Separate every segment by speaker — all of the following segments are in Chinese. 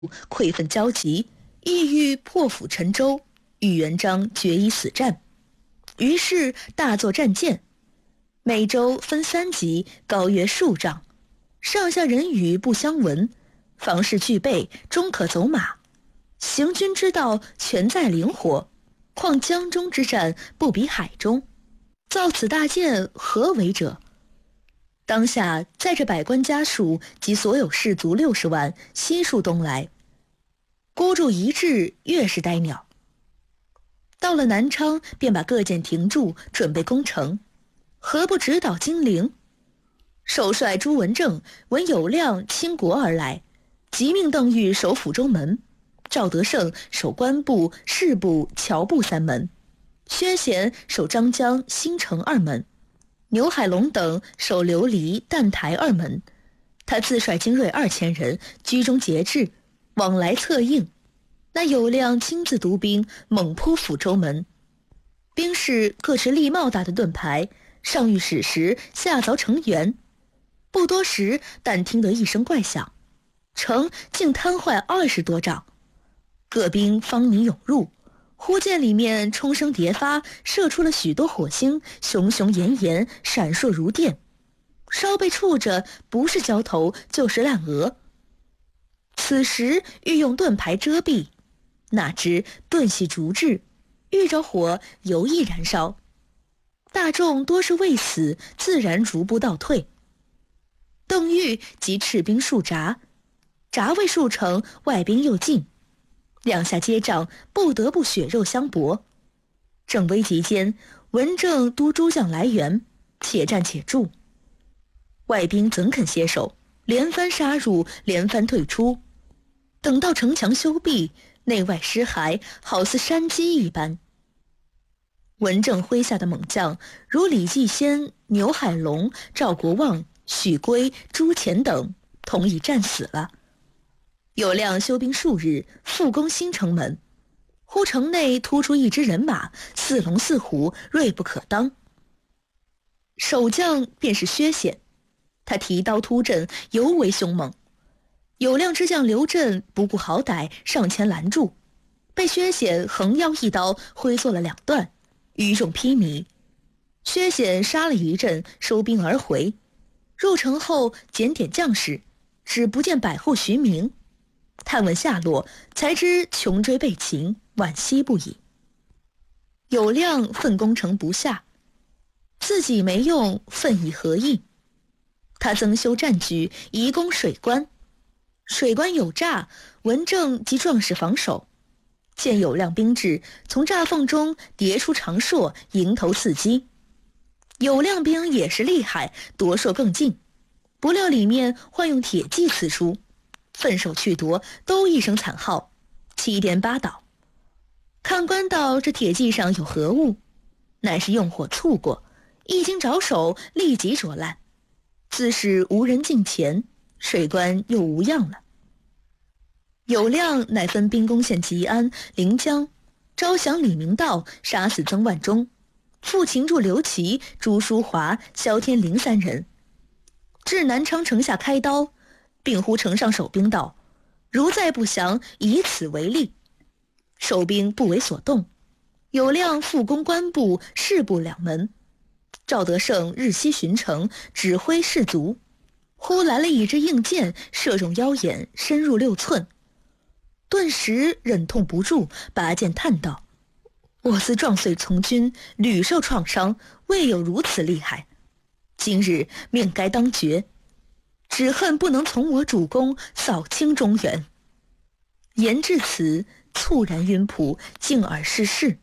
Speaker 1: 溃愤交集，意欲破釜沉舟，与元璋决一死战。于是大作战舰，每舟分3级，高约数丈，上下人语不相闻，房事俱备，终可走马。行军之道全在灵活，况江中之战不比海中。造此大舰何为者？当下载着百官家属及所有士卒60万，悉数东来。孤注一掷，越是呆鸟。到了南昌，便把各舰停住，准备攻城。何不直捣金陵？首帅朱文正闻有亮倾国而来，即命邓禹守抚州门，赵德胜守官部、士部、侨部3门，薛贤守张江、新城2门，牛海龙等守琉璃、淡台2门。他自率精锐2000人，居中节制，往来策应。那有亮亲自独兵，猛扑抚州门，兵士各持利帽大的盾牌，上欲矢石，下凿城垣。不多时，但听得一声怪响，城竟瘫痪20多丈。各兵方迷涌入，忽见里面冲声迭发，射出了许多火星，熊熊炎炎，闪烁如电。稍被触着，不是焦头，就是烂额。此时欲用盾牌遮蔽，哪知盾系竹制，遇着火尤易燃烧。大众多是未死，自然逐步倒退。邓禹即斥兵数闸，闸未数成，外兵又进，两下接仗，不得不血肉相搏。正危急间，文正督诸将来援，且战且住。外兵怎肯歇手，连番杀入，连番退出。等到城墙修毕，内外尸骸好似山鸡一般。文正麾下的猛将如李继先、牛海龙、赵国旺、许圭、朱潜等，同已战死了。有亮休兵数日，复攻新城门。忽城内突出一支人马，似龙似虎，锐不可当。守将便是薛显，他提刀突阵，尤为凶猛。有亮之将刘震不顾好歹，上前拦住，被薛显横腰一刀挥作了2段，余众披靡。薛显杀了一阵，收兵而回。入城后检点将士，只不见百户徐明。探问下落，才知穷追被擒，惋惜不已。有亮奋攻城不下，自己没用，奋以何意？他增修战局，移攻水关。水关有栅，文正及壮士防守。见有亮兵至，从栅缝中叠出长槊，迎头刺击。有亮兵也是厉害，夺槊更近，不料里面换用铁骑刺出，奋手去夺，都一声惨号，七颠八倒。看官道这铁骑上有何物，乃是用火淬过，一经着手，立即灼烂。自是无人近前，水关又无恙了。有亮乃分兵攻陷吉安、临江，招降李明道，杀死曾万钟，复擒住刘琦、朱淑华、萧天林3人，至南昌城下开刀，并呼城上守兵道：如再不降，以此为例。守兵不为所动。有亮复攻官部、士部2门。赵德胜日夕巡城，指挥士卒。忽来了一支硬箭，射中腰眼，深入6寸。顿时忍痛不住，拔剑叹道：我自壮岁从军，屡受创伤，未有如此厉害。今日命该当绝，只恨不能从我主公扫清中原。言至此，猝然晕仆，敬而逝世。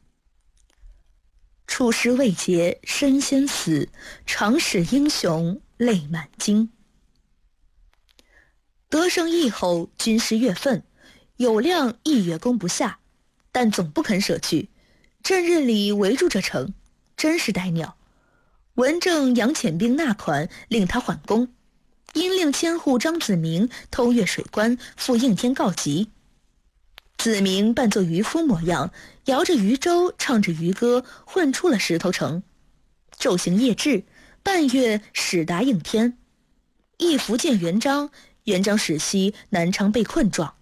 Speaker 1: 出师未捷身先死，常使英雄泪满襟。得胜义后，军师越愤，有亮亦越攻不下，但总不肯舍去。正日里围住这城，真是呆鸟。文正扬遣兵纳款，令他缓攻，因令千户张子明偷越水关，赴应天告急。子明扮作渔夫模样，摇着渔舟，唱着渔歌，混出了石头城。昼行夜至，半月驶达应天。一伏见元璋，元璋使息南昌被困状，